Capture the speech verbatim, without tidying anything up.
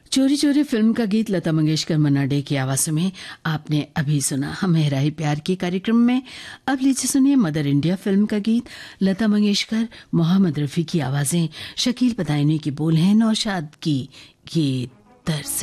चोरी चोरी फिल्म का गीत लता मंगेशकर मन्ना डे की आवाज़ों में आपने अभी सुना। हम मेरा ही प्यार के कार्यक्रम में अब लीजिए सुनिए मदर इंडिया फिल्म का गीत। लता मंगेशकर, मोहम्मद रफ़ी की आवाज़ें, शकील पदायनी की बोल हैं, नौशाद की ये तर्ज।